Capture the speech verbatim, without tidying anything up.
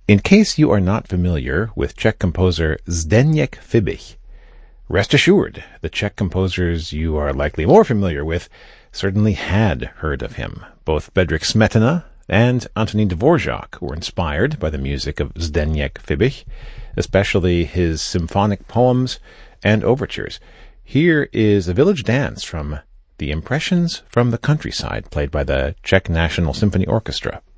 In case you are not familiar with Czech composer Zdeněk Fibich, rest assured the Czech composers you are likely more familiar with certainly had heard of him. Both Bedřich Smetana and Antonín Dvořák were inspired by the music of Zdeněk Fibich, especially his symphonic poems and overtures. Here is a village dance from The Impressions from the Countryside, played by the Czech National Symphony Orchestra.